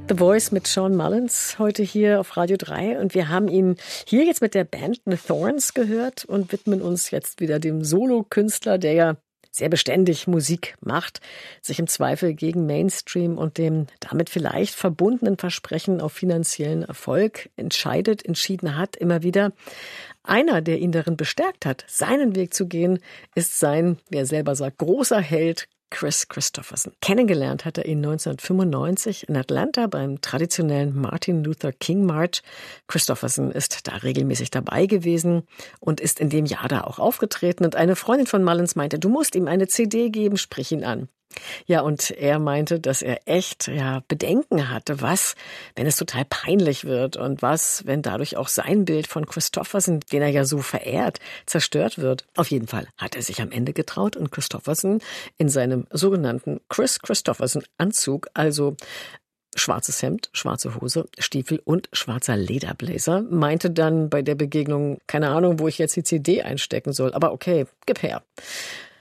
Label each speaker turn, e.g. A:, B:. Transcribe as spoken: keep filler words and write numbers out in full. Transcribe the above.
A: The Voice mit Shawn Mullins heute hier auf Radio drei und wir haben ihn hier jetzt mit der Band The Thorns gehört und widmen uns jetzt wieder dem Solokünstler, der ja sehr beständig Musik macht, sich im Zweifel gegen Mainstream und dem damit vielleicht verbundenen Versprechen auf finanziellen Erfolg entscheidet, entschieden hat, immer wieder. Einer, der ihn darin bestärkt hat, seinen Weg zu gehen, ist sein, wie er selber sagt, großer Held Kris Kristofferson. Kennengelernt hat er ihn neunzehnhundertfünfundneunzig in Atlanta beim traditionellen Martin Luther King March. Kristofferson ist da regelmäßig dabei gewesen und ist in dem Jahr da auch aufgetreten. Und eine Freundin von Mullins meinte, du musst ihm eine C D geben, sprich ihn an. Ja, und er meinte, dass er echt ja Bedenken hatte, was, wenn es total peinlich wird und was, wenn dadurch auch sein Bild von Kristofferson, den er ja so verehrt, zerstört wird. Auf jeden Fall hat er sich am Ende getraut und Kristofferson in seinem sogenannten Kris Kristofferson Anzug, also schwarzes Hemd, schwarze Hose, Stiefel und schwarzer Lederblazer, meinte dann bei der Begegnung, keine Ahnung, wo ich jetzt die C D einstecken soll, aber okay, gib her.